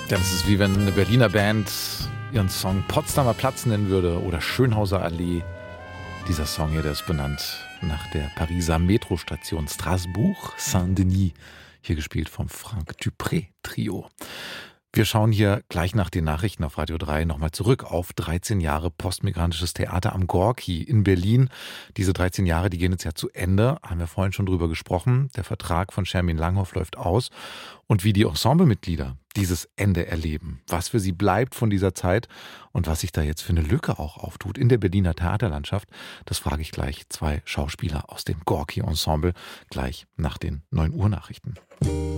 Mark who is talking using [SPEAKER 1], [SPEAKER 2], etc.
[SPEAKER 1] Ja, das ist wie wenn eine Berliner Band ihren Song Potsdamer Platz nennen würde oder Schönhauser Allee. Dieser Song hier, der ist benannt nach der Pariser Metrostation Strasbourg Saint-Denis, hier gespielt vom Franck Dupré Trio. Wir schauen hier gleich nach den Nachrichten auf Radio 3 nochmal zurück auf 13 Jahre postmigrantisches Theater am Gorki in Berlin. Diese 13 Jahre, die gehen jetzt ja zu Ende, haben wir vorhin schon drüber gesprochen. Der Vertrag von Schermin Langhoff läuft aus. Und wie die Ensemblemitglieder dieses Ende erleben, was für sie bleibt von dieser Zeit und was sich da jetzt für eine Lücke auch auftut in der Berliner Theaterlandschaft, das frage ich gleich zwei Schauspieler aus dem Gorki-Ensemble gleich nach den 9 Uhr Nachrichten.